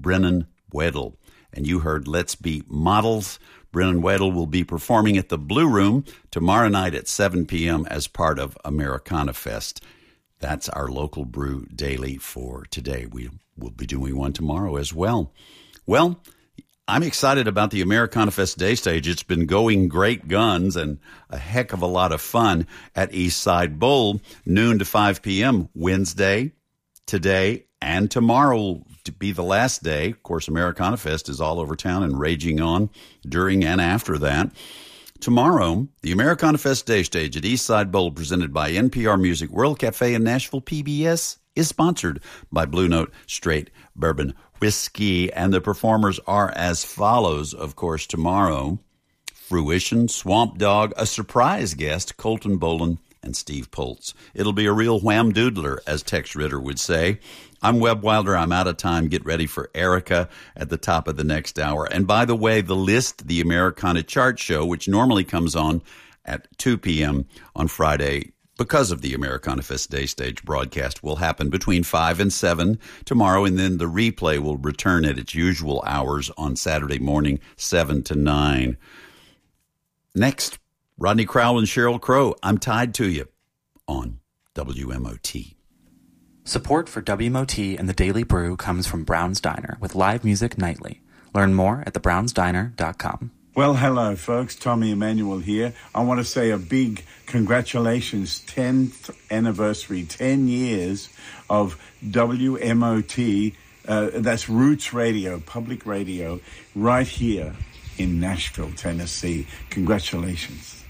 Brennan Weddle. And you heard Let's Be Models. Brennan Weddle will be performing at the Blue Room tomorrow night at 7 p.m. as part of Americana Fest. That's our local brew daily for today. We will be doing one tomorrow as well. Well, I'm excited about the Americana Fest Day Stage. It's been going great guns and a heck of a lot of fun at East Side Bowl, noon to 5 p.m. Wednesday, today, and tomorrow will be the last day. Of course, Americana Fest is all over town and raging on during and after that. Tomorrow, the Americana Fest Day Stage at East Side Bowl, presented by NPR Music World Cafe in Nashville, PBS, is sponsored by Blue Note Straight Bourbon Whiskey. And the performers are as follows, of course, tomorrow. Fruition, Swamp Dogg, a surprise guest, Colton Bolan, and Steve Poltz. It'll be a real wham-doodler, as Tex Ritter would say. I'm Webb Wilder. I'm out of time. Get ready for Erica at the top of the next hour. And by the way, the list, the Americana Chart Show, which normally comes on at 2 p.m. on Friday because of the Americana Fest Day Stage broadcast, will happen between 5 and 7 tomorrow, and then the replay will return at its usual hours on Saturday morning, 7 to 9. Next, Rodney Crowell and Sheryl Crow, I'm Tied to You on WMOT. Support for WMOT and the Daily Brew comes from Brown's Diner with live music nightly. Learn more at thebrownsdiner.com. Well, hello, folks. Tommy Emmanuel here. I want to say a big congratulations, 10th anniversary, 10 years of WMOT. That's Roots Radio, public radio, right here in Nashville, Tennessee. Congratulations.